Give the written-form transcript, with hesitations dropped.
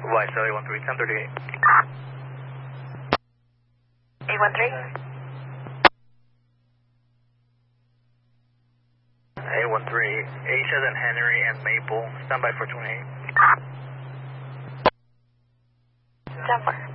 Wise 813, 1038. 813? 813, 87 Henry and Maple, standby for 28. 10-4.